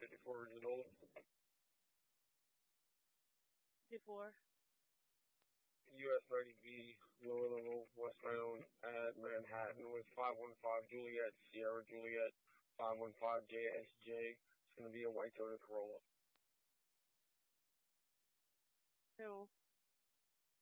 54 original. 54. US 90B, lower level, westbound at Manhattan with 515 Juliet, Sierra Juliet, 515 JSJ. It's going to be a white Toyota Corolla. Who?